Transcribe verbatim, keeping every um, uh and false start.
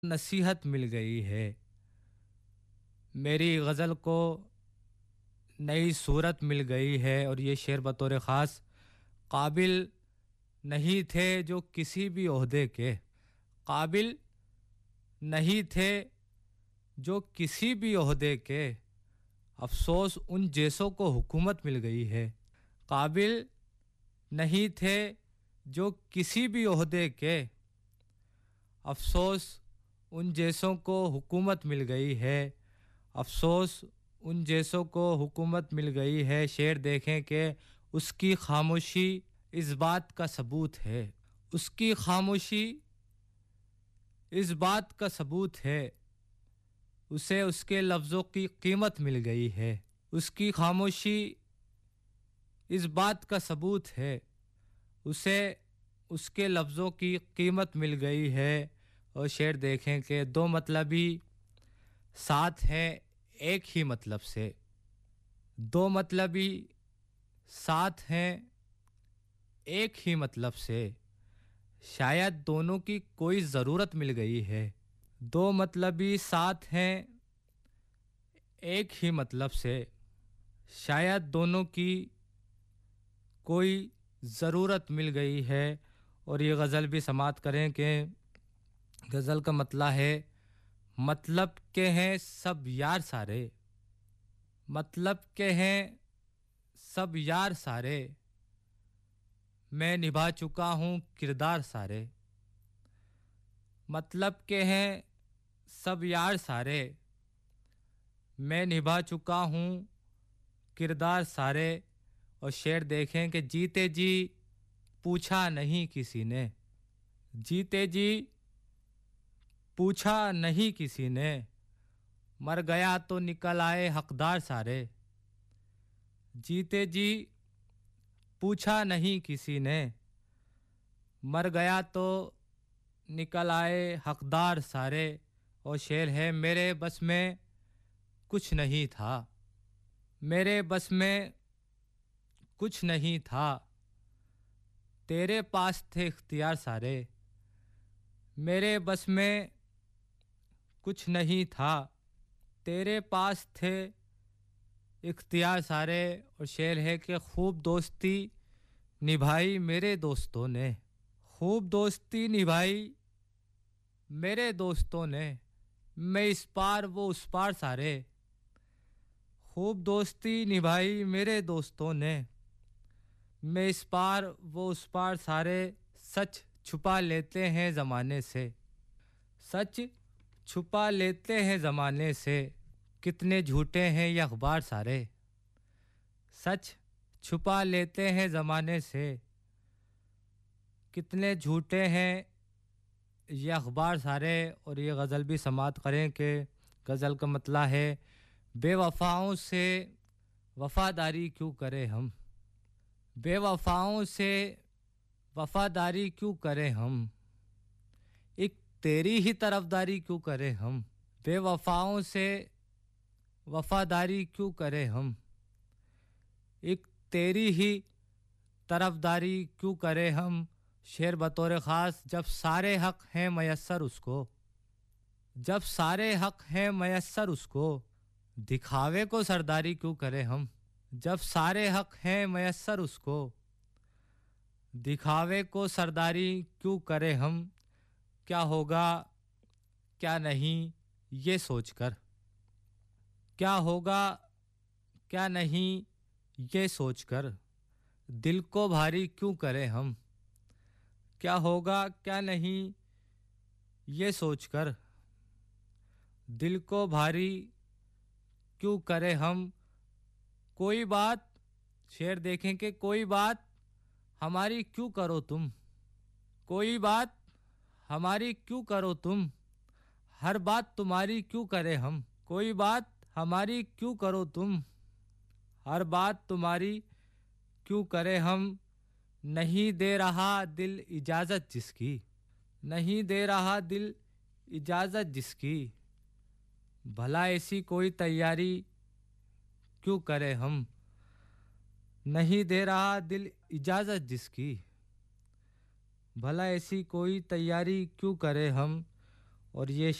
नसीहत मिल गई है मेरी गज़ल को नई सूरत मिल गई है और ये शेर बतौर ख़ास काबिल नहीं थे जो किसी भी ओहदे के काबिल नहीं थे जो किसी भी ओहदे के अफसोस उन जैसों को हुकूमत मिल गई है काबिल नहीं थे जो किसी भी ओहदे के अफसोस उन जैसों को हुकूमत मिल गई है अफसोस उन जैसों को हुकूमत मिल गई है शेर देखें कि उसकी खामोशी इस बात का सबूत है उसकी खामोशी इस बात का सबूत है उसे उसके लफ्ज़ों की कीमत मिल गई है उसकी खामोशी इस बात का सबूत है उसे उसके लफ्ज़ों की कीमत मिल गई है और शेर देखें कि दो मतलबी साथ हैं एक ही मतलब से दो मतलबी साथ हैं एक ही मतलब से शायद दोनों की कोई ज़रूरत मिल गई है दो मतलबी साथ हैं एक ही मतलब से शायद दोनों की कोई ज़रूरत मिल गई है और ये गज़ल भी समात करें कि गज़ल का मतला है मतलब के हैं सब यार सारे मतलब के हैं सब यार सारे मैं निभा चुका हूँ किरदार सारे मतलब के हैं सब यार सारे मैं निभा चुका हूँ किरदार सारे और शेर देखें कि जीते जी पूछा नहीं किसी ने जीते जी पूछा नहीं किसी ने मर गया तो निकल आए हकदार सारे जीते जी पूछा नहीं किसी ने मर गया तो निकल आए हकदार सारे और शेर है मेरे बस में कुछ नहीं था मेरे बस में कुछ नहीं था तेरे पास थे इख्तियार सारे मेरे बस में कुछ नहीं था तेरे पास थे इख्तियार सारे और शेर है कि खूब दोस्ती निभाई मेरे दोस्तों ने खूब दोस्ती निभाई मेरे दोस्तों ने मैं इस पार वो उस पार सारे खूब दोस्ती निभाई मेरे दोस्तों ने मैं इस पार वो उस पार सारे सच छुपा लेते हैं ज़माने से सच छुपा लेते हैं ज़माने से कितने झूठे हैं ये अखबार सारे सच छुपा लेते हैं ज़माने से कितने झूठे हैं ये अखबार सारे और ये गज़ल भी समात करें कि गज़ल का मतला है बेवफाओं से वफ़ादारी क्यों करें हम बेवफाओं से वफ़ादारी क्यों करें हम एक तेरी ही तरफदारी क्यों करें हम बेवफाओं से वफ़ादारी क्यों करें हम एक तेरी ही तरफदारी क्यों करें हम शेर बतौर ख़ास जब सारे हक़ हैं मयस्सर उसको जब सारे हक़ हैं मयस्सर उसको दिखावे को सरदारी क्यों करें हम जब सारे हक़ हैं मयस्सर उसको दिखावे को सरदारी क्यों करें हम क्या होगा क्या नहीं ये सोचकर क्या होगा क्या नहीं ये सोचकर दिल को भारी क्यों करें हम क्या होगा क्या नहीं ये सोचकर दिल को भारी क्यों करें हम कोई बात शेर देखें कि कोई बात हमारी क्यों करो तुम कोई बात हमारी क्यों करो तुम हर बात तुम्हारी क्यों करें हम कोई बात हमारी क्यों करो तुम हर बात तुम्हारी क्यों करें हम नहीं दे रहा दिल इजाज़त जिसकी नहीं दे रहा दिल इजाज़त जिसकी भला ऐसी कोई तैयारी क्यों करें हम नहीं दे रहा दिल इजाज़त जिसकी भला ऐसी कोई तैयारी क्यों करें हम اور یہ